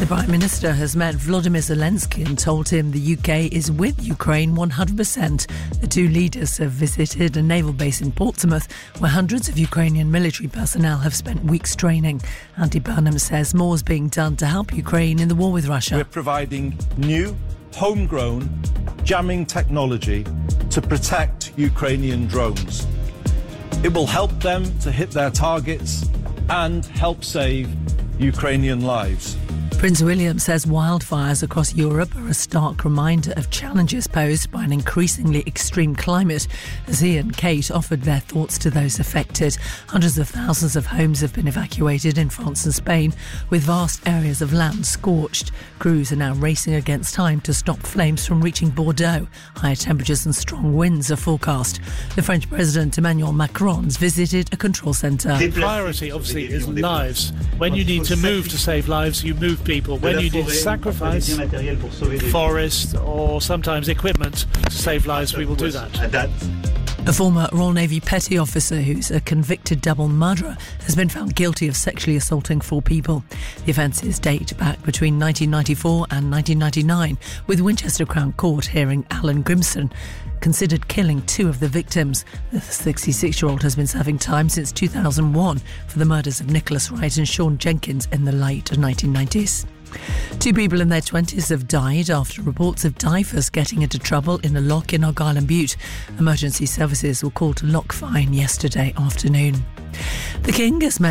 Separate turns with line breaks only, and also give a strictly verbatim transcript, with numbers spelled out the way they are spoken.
The Prime Minister has met Volodymyr Zelensky and told him the U K is with Ukraine one hundred percent. The two leaders have visited a naval base in Portsmouth where hundreds of Ukrainian military personnel have spent weeks training. Andy Burnham says more is being done to help Ukraine in the war with Russia.
We're providing new, homegrown jamming technology to protect Ukrainian drones. It will help them to hit their targets and help save Ukrainian lives.
Prince William says wildfires across Europe are a stark reminder of challenges posed by an increasingly extreme climate, as he and Kate offered their thoughts to those affected. Hundreds of thousands of homes have been evacuated in France and Spain, with vast areas of land scorched. Crews are now racing against time to stop flames from reaching Bordeaux. Higher temperatures and strong winds are forecast. The French President Emmanuel Macron's visited a control centre.
The priority, obviously, is lives. When you need to move to save lives, you move people. When you need to sacrifice forest or sometimes equipment to save lives, we will do that.
A former Royal Navy petty officer who's a convicted double murderer has been found guilty of sexually assaulting four people. The offences date back between nineteen ninety-four and nineteen ninety-nine, with Winchester Crown Court hearing Alan Grimson considered killing two of the victims. The sixty-six-year-old has been serving time since two thousand one for the murders of Nicholas Wright and Sean Jenkins in the late nineteen nineties. Two people in their twenties have died after reports of divers getting into trouble in a lock in Argyll and Bute. Emergency services were called to Loch Fyne yesterday afternoon. The King has met